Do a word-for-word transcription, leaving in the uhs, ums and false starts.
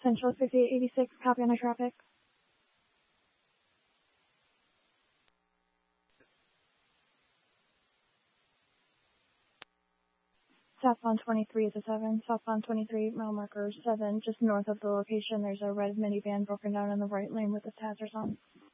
Central fifty-eight eighty-six, copy on traffic. Southbound twenty-three is a seven. Southbound twenty-three, mile marker seven, just north of the location. There's a red minivan broken down in the right lane with its hazards on.